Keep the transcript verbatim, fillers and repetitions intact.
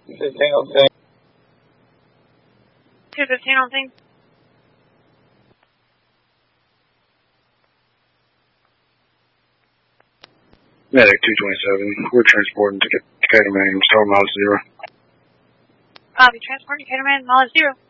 fifteen on thing. two fifteen on thing. Medic two twenty-seven. We're transporting to Decatur, Maine. Star miles zero. Copy. Transport Decatur, Maine. Mileage zero.